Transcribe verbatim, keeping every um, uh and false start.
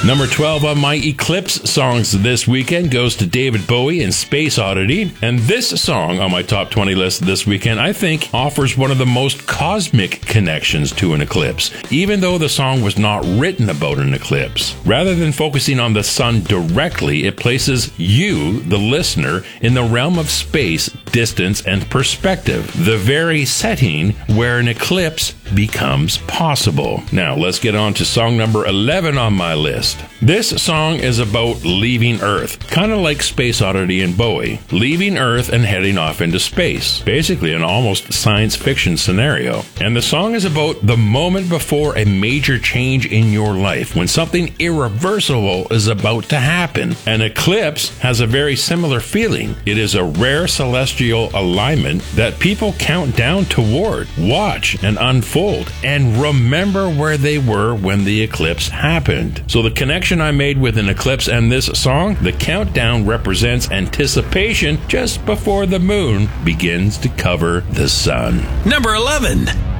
Number twelve on my Eclipse songs this weekend goes to David Bowie and Space Oddity. And this song on my top twenty list this weekend, I think, offers one of the most cosmic connections to an eclipse, even though the song was not written about an eclipse. Rather than focusing on the sun directly, it places you, the listener, in the realm of space, distance, and perspective, the very setting where an eclipse becomes possible. Now, let's get on to song number eleven on my list. This song is about leaving Earth, kind of like Space Oddity and Bowie, leaving Earth and heading off into space, basically an almost science fiction scenario. And the song is about the moment before a major change in your life, when something irreversible is about to happen. An eclipse has a very similar feeling. It is a rare celestial alignment that people count down toward, watch, and unfold, and remember where they were when the eclipse happened. So the connection I made with an eclipse and this song, the countdown represents anticipation just before the moon begins to cover the sun. Number eleven.